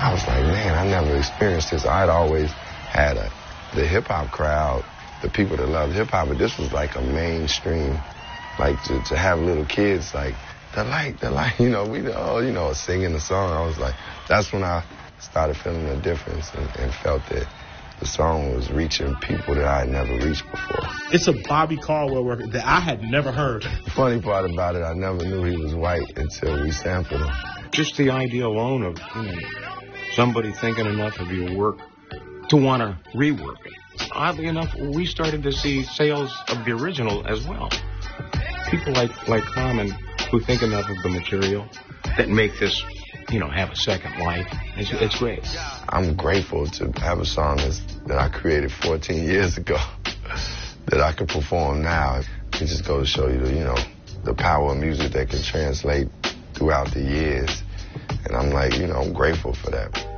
I was like, man, I never experienced this. I'd always had the hip-hop crowd, the people that loved hip-hop, but this was like a mainstream, like to have little kids like, the light, you know, we all, you know, singing the song. I was like, that's when I started feeling the difference and felt that the song was reaching people that I had never reached before. It's a Bobby Caldwell record that I had never heard. The funny part about it, I never knew he was white until we sampled him. Just the idea alone of somebody thinking enough of your work to want to rework it. Oddly enough, we started to see sales of the original as well. People like Common who think enough of the material that make this, have a second life. It's great. I'm grateful to have a song that I created 14 years ago that I can perform now. It just goes to show you, the power of music that can translate throughout the years. And I'm like, I'm grateful for that.